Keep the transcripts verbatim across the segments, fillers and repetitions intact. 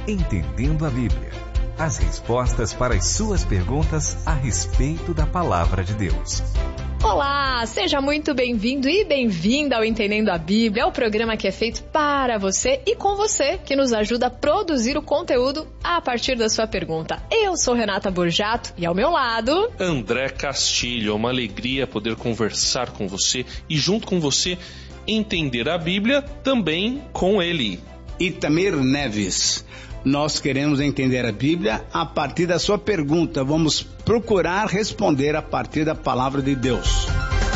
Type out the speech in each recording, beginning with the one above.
Entendendo a Bíblia. As respostas para as suas perguntas a respeito da Palavra de Deus. Olá, seja muito bem-vindo e bem-vinda ao Entendendo a Bíblia, é o programa que é feito para você e com você, que nos ajuda a produzir o conteúdo a partir da sua pergunta. Eu sou Renata Borjato e ao meu lado... André Castilho, é uma alegria poder conversar com você e junto com você entender a Bíblia também com ele. Itamir Neves. Nós queremos entender a Bíblia a partir da sua pergunta. Vamos procurar responder a partir da palavra de Deus.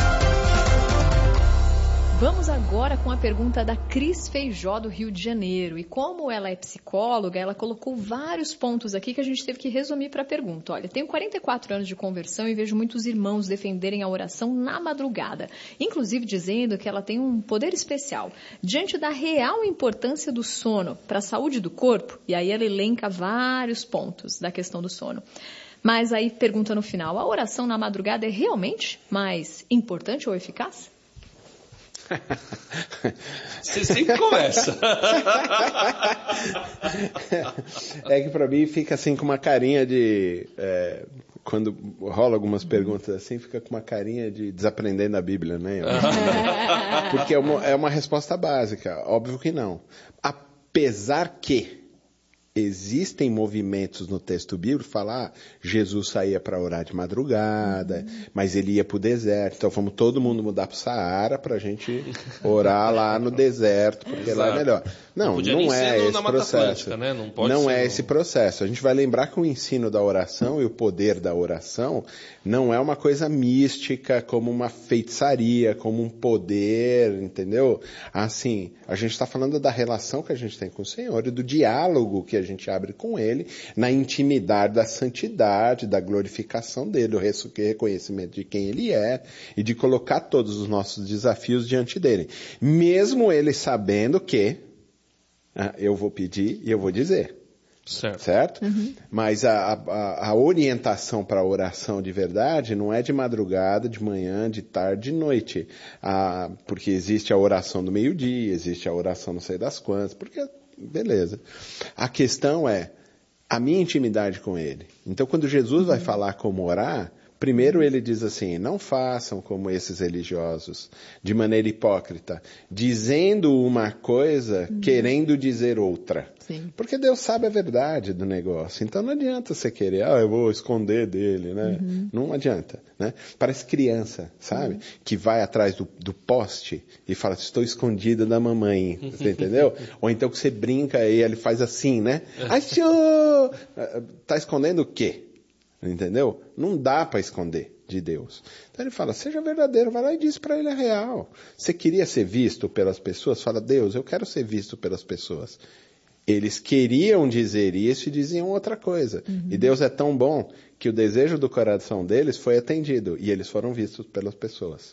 Vamos agora com a pergunta da Cris Feijó, do Rio de Janeiro. E como ela é psicóloga, ela colocou vários pontos aqui que a gente teve que resumir para a pergunta. Olha, tenho quarenta e quatro anos de conversão e vejo muitos irmãos defenderem a oração na madrugada, inclusive dizendo que ela tem um poder especial. Diante da real importância do sono para a saúde do corpo, e aí ela elenca vários pontos da questão do sono. Mas aí pergunta no final, a oração na madrugada é realmente mais importante ou eficaz? Você sempre começa. É que pra mim fica assim com uma carinha de... É, quando rola algumas perguntas assim, fica com uma carinha de desaprendendo a Bíblia, né? Porque é uma, é uma resposta básica. Óbvio que não. Apesar que existem movimentos no texto bíblico que falam, ah, Jesus saía para orar de madrugada, uhum. mas ele ia para o deserto, então vamos todo mundo mudar para o Saara para a gente orar lá no deserto, porque Exato. Lá é melhor. Não, não, não é esse processo. Né? Não, pode não é no... esse processo. A gente vai lembrar que o ensino da oração e o poder da oração não é uma coisa mística, como uma feitiçaria, como um poder, entendeu? Assim, a gente está falando da relação que a gente tem com o Senhor e do diálogo que a gente abre com Ele, na intimidade da santidade, da glorificação dele, o reconhecimento de quem Ele é e de colocar todos os nossos desafios diante dele. Mesmo Ele sabendo que ah, eu vou pedir e eu vou dizer. Certo? certo? Uhum. Mas a, a, a orientação para a oração de verdade não é de madrugada, de manhã, de tarde, de noite. Ah, porque existe a oração do meio-dia, existe a oração não sei das quantas, porque, beleza. A questão é a minha intimidade com Ele. Então, quando Jesus uhum. vai falar como orar, primeiro ele diz assim, não façam como esses religiosos, de maneira hipócrita, dizendo uma coisa, uhum. querendo dizer outra. Sim. Porque Deus sabe a verdade do negócio. Então não adianta você querer, ah, eu vou esconder dele, né? Uhum. Não adianta, né? Parece criança, sabe? Uhum. Que vai atrás do, do poste e fala, estou escondida da mamãe, você entendeu? Ou então que você brinca e ele faz assim, né? Ai, senhor! Tá escondendo o quê? Entendeu? Não dá para esconder de Deus. Então ele fala, seja verdadeiro, vai lá e diz para ele a real. Você queria ser visto pelas pessoas? Fala, Deus, eu quero ser visto pelas pessoas. Eles queriam dizer isso e diziam outra coisa. Uhum. E Deus é tão bom que o desejo do coração deles foi atendido e eles foram vistos pelas pessoas.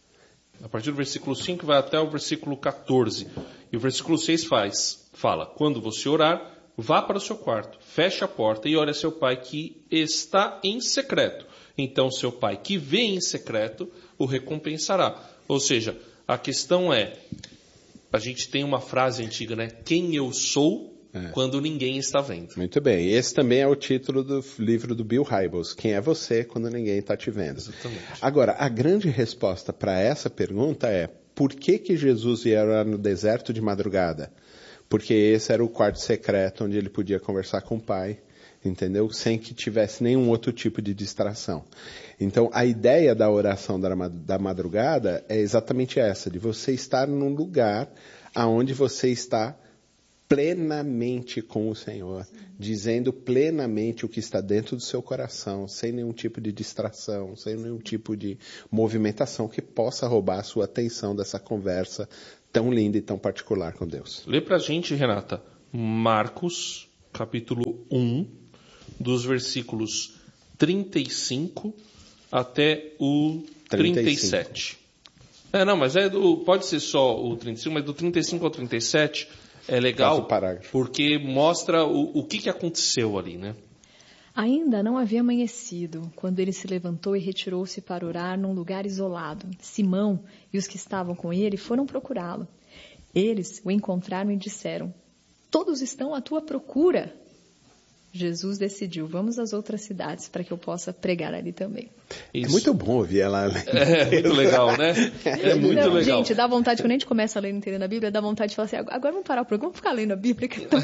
A partir do versículo cinco vai até o versículo catorze. E o versículo seis faz, fala, quando você orar, vá para o seu quarto, feche a porta e ore a seu pai que está em secreto. Então seu pai que vê em secreto o recompensará. Ou seja, a questão é, a gente tem uma frase antiga, né? Quem eu sou é. quando ninguém está vendo. Muito bem. Esse também é o título do livro do Bill Hybels. Quem é você quando ninguém está te vendo? Exatamente. Agora, a grande resposta para essa pergunta é, por que que Jesus ia orar no deserto de madrugada? Porque esse era o quarto secreto onde ele podia conversar com o pai, entendeu? Sem que tivesse nenhum outro tipo de distração. Então, a ideia da oração da madrugada é exatamente essa, de você estar num lugar onde você está plenamente com o Senhor, dizendo plenamente o que está dentro do seu coração, sem nenhum tipo de distração, sem nenhum tipo de movimentação que possa roubar a sua atenção dessa conversa tão linda e tão particular com Deus. Lê pra gente, Renata, Marcos, capítulo um, dos versículos trinta e cinco até o trinta e sete. É, não, mas é do, pode ser só o trinta e cinco, mas do trinta e cinco ao trinta e sete é legal, porque mostra o, o que, que aconteceu ali, né? Ainda não havia amanhecido, quando ele se levantou e retirou-se para orar num lugar isolado. Simão e os que estavam com ele foram procurá-lo. Eles o encontraram e disseram, todos estão à tua procura. Jesus decidiu, vamos às outras cidades para que eu possa pregar ali também. Isso. É muito bom ouvir ela. É muito legal, né? É muito Não, legal. Gente, dá vontade, quando a gente começa a ler entendendo a Bíblia, dá vontade de falar assim, agora vamos parar o programa, vamos ficar lendo a Bíblia.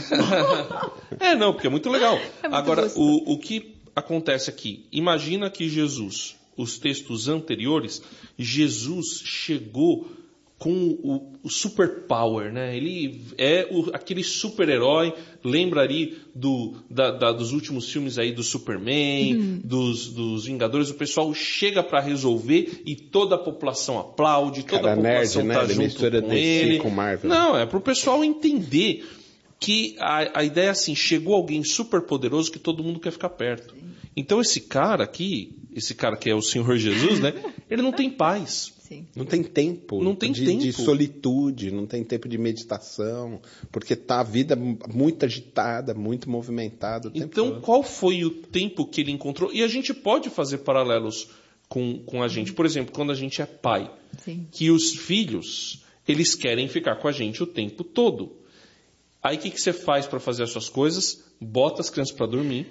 É, não, porque é muito legal. É muito Agora, o, o que acontece aqui? Imagina que Jesus, os textos anteriores, Jesus chegou com o, o superpower, né? Ele é o, aquele super-herói, lembra ali do, da, da, dos últimos filmes aí do Superman, uhum. dos, dos Vingadores, o pessoal chega para resolver e toda a população aplaude, toda Cara, a população nerd, tá né? junto com D C, ele. Com Marvel. Não, é para o pessoal entender que a, a ideia é assim, chegou alguém super poderoso que todo mundo quer ficar perto. Então esse cara aqui, esse cara que é o Senhor Jesus, né? Ele não tem paz. Sim. Não tem tempo, não tem de, tempo de solitude, não tem tempo de meditação, porque tá a vida muito agitada, muito movimentada. O tempo então, todo. Qual foi o tempo que ele encontrou? E a gente pode fazer paralelos com, com a gente. Por exemplo, quando a gente é pai, Sim. que os filhos, eles querem ficar com a gente o tempo todo. Aí o que, que você faz para fazer as suas coisas? Bota as crianças para dormir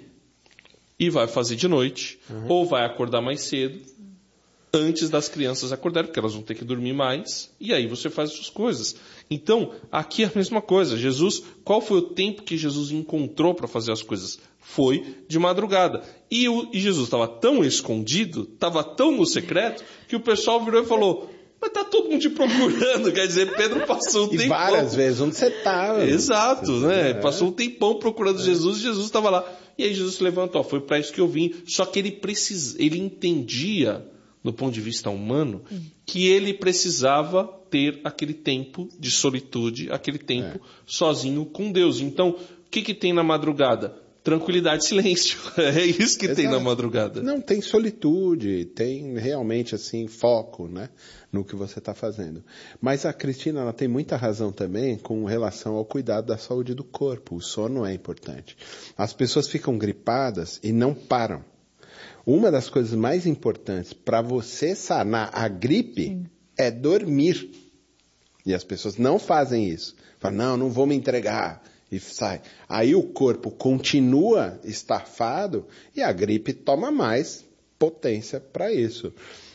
e vai fazer de noite, uhum. ou vai acordar mais cedo, antes das crianças acordarem, porque elas vão ter que dormir mais, e aí você faz as suas coisas. Então, aqui é a mesma coisa. Jesus, qual foi o tempo que Jesus encontrou para fazer as coisas? Foi de madrugada. E, o, e Jesus estava tão escondido, estava tão no secreto, que o pessoal virou e falou, mas tá todo mundo te procurando. Quer dizer, Pedro passou um e tempão. várias vezes, onde você estava? Exato, você né? É. Passou um tempão procurando é. Jesus, e Jesus estava lá. E aí Jesus se levantou, foi para isso que eu vim. Só que ele, precis... ele entendia, do ponto de vista humano, que ele precisava ter aquele tempo de solitude, aquele tempo é. sozinho com Deus. Então, o que, que tem na madrugada? Tranquilidade e silêncio. É isso que Exato. tem na madrugada. Não, tem solitude, tem realmente assim foco, né, no que você está fazendo. Mas a Cristina, ela tem muita razão também com relação ao cuidado da saúde do corpo. O sono é importante. As pessoas ficam gripadas e não param. Uma das coisas mais importantes para você sanar a gripe Sim. é dormir. E as pessoas não fazem isso. Falam, não, não vou me entregar. E sai. Aí o corpo continua estafado e a gripe toma mais potência para isso.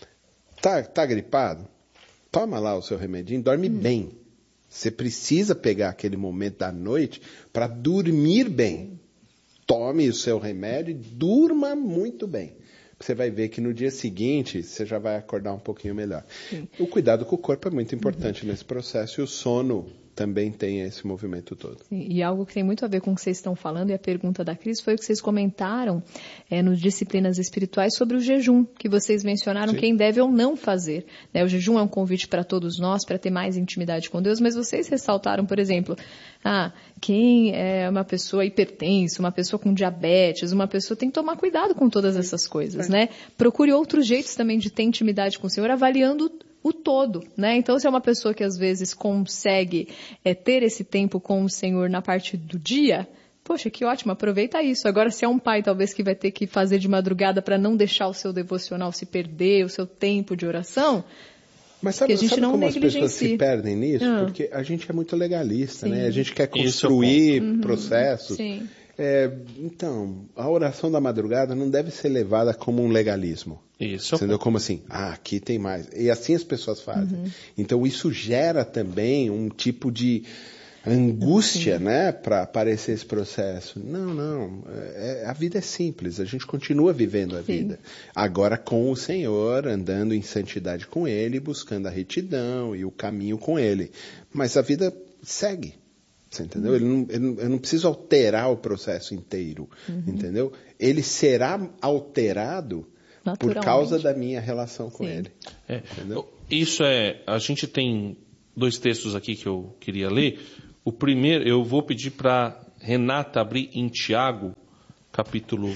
Tá, tá gripado? Toma lá o seu remedinho, dorme hum. bem. Você precisa pegar aquele momento da noite para dormir bem. Tome o seu remédio e durma muito bem. Você vai ver que no dia seguinte você já vai acordar um pouquinho melhor. Sim. O cuidado com o corpo é muito importante uhum. nesse processo e o sono também tem esse movimento todo. Sim, e algo que tem muito a ver com o que vocês estão falando, e a pergunta da Cris, foi o que vocês comentaram é, nos Disciplinas Espirituais sobre o jejum, que vocês mencionaram Sim. quem deve ou não fazer. Né? O jejum é um convite para todos nós, para ter mais intimidade com Deus, mas vocês ressaltaram, por exemplo, ah, quem é uma pessoa hipertensa, uma pessoa com diabetes, uma pessoa tem que tomar cuidado com todas essas coisas, é. né? Procure outros jeitos também de ter intimidade com o Senhor, avaliando o todo, né? Então, se é uma pessoa que às vezes consegue é, ter esse tempo com o Senhor na parte do dia, poxa, que ótimo, aproveita isso. Agora, se é um pai, talvez, que vai ter que fazer de madrugada para não deixar o seu devocional se perder, o seu tempo de oração, mas sabe, que a gente sabe não como as pessoas se negligencie. perdem nisso? Ah. Porque a gente é muito legalista, Sim. né? A gente quer construir uhum. processos. Sim. É, então, a oração da madrugada não deve ser levada como um legalismo. Isso. Entendeu? Como assim, ah, aqui tem mais. E assim as pessoas fazem. Uhum. Então isso gera também um tipo de angústia, Sim. né, para aparecer esse processo. Não, não. É, a vida é simples. A gente continua vivendo a Sim. vida. Agora com o Senhor, andando em santidade com Ele, buscando a retidão e o caminho com Ele. Mas a vida segue. Você entendeu? Uhum. Ele não, ele não, eu não preciso alterar o processo inteiro, uhum. entendeu? Ele será alterado por causa da minha relação com Sim. Ele. É, isso é, a gente tem dois textos aqui que eu queria ler. O primeiro, eu vou pedir para Renata abrir em Tiago, capítulo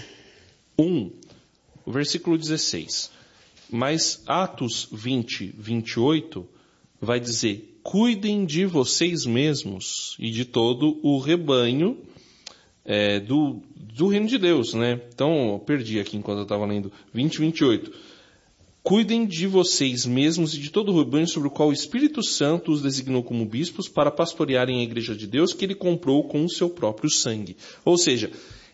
um, versículo dezesseis. Mas Atos vinte, vinte e oito vai dizer: cuidem de vocês mesmos e de todo o rebanho é, do, do reino de Deus, né? Então, eu perdi aqui enquanto eu estava lendo vinte, vinte e oito. Cuidem de vocês mesmos e de todo o rebanho sobre o qual o Espírito Santo os designou como bispos para pastorearem a igreja de Deus que ele comprou com o seu próprio sangue. Ou seja,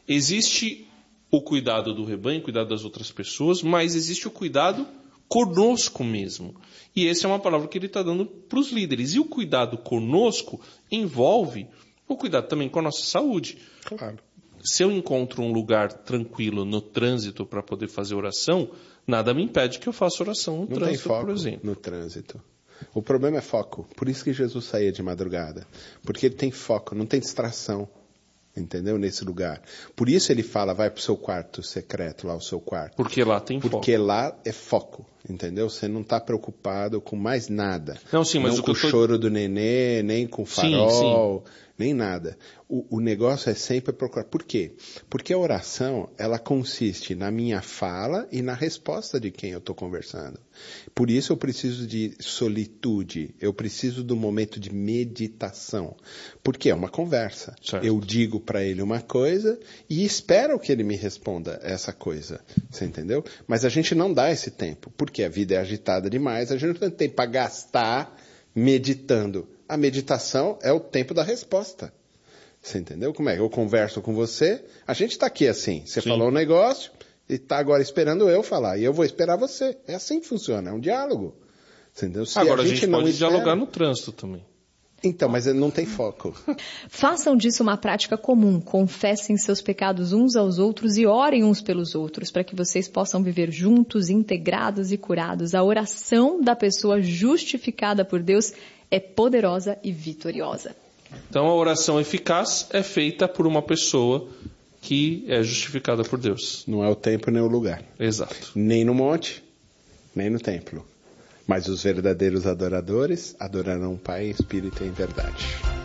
existe o cuidado do rebanho, cuidado das outras pessoas, mas existe o cuidado conosco mesmo. E essa é uma palavra que ele está dando para os líderes. E o cuidado conosco envolve o cuidado também com a nossa saúde. Claro. Se eu encontro um lugar tranquilo no trânsito para poder fazer oração, nada me impede que eu faça oração no Não trânsito, tem foco por exemplo. no trânsito. O problema é foco. Por isso que Jesus saía de madrugada. Porque ele tem foco, não tem distração. Entendeu? Nesse lugar. Por isso ele fala, vai para o seu quarto secreto, lá o seu quarto. Porque lá tem foco. Porque lá é foco. Entendeu? Você não está preocupado com mais nada. Não, sim, mas não o com que eu tô... o choro do nenê, nem com o farol, sim, sim. nem nada. O, o negócio é sempre procurar. Por quê? Porque a oração, ela consiste na minha fala e na resposta de quem eu estou conversando. Por isso eu preciso de solitude. Eu preciso do momento de meditação. Porque é uma conversa. Certo. Eu digo para ele uma coisa e espero que ele me responda essa coisa. Você entendeu? Mas a gente não dá esse tempo. Porque a vida é agitada demais. A gente não tem tempo para gastar meditando. A meditação é o tempo da resposta. Você entendeu como é? Eu converso com você, a gente está aqui assim. Você Sim. falou um negócio e está agora esperando eu falar. E eu vou esperar você. É assim que funciona, é um diálogo. Você entendeu? Se agora a gente, a gente não pode espera... dialogar no trânsito também. Então, mas ele não tem foco. Façam disso uma prática comum. Confessem seus pecados uns aos outros e orem uns pelos outros, para que vocês possam viver juntos, integrados e curados. A oração da pessoa justificada por Deus é poderosa e vitoriosa. Então a oração eficaz é feita por uma pessoa que é justificada por Deus. Não é o tempo nem o lugar. Exato. Nem no monte, nem no templo. Mas os verdadeiros adoradores adorarão o Pai, Espírito e em verdade.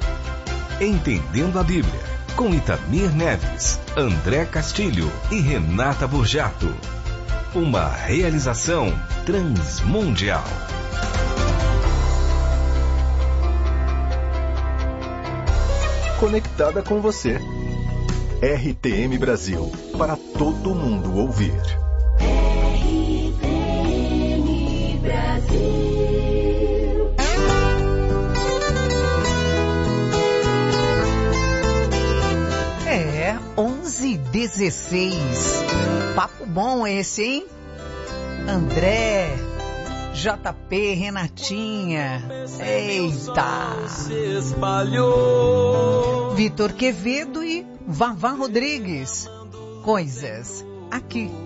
Entendendo a Bíblia, com Itamir Neves, André Castilho e Renata Burjato. Uma realização transmundial. Conectada com você. R T M Brasil, para todo mundo ouvir. R T M Brasil. É, onze e dezesseis. Papo bom esse, hein? André, J P, Renatinha. Eita! Vitor Quevedo e Vavá Rodrigues. Coisas aqui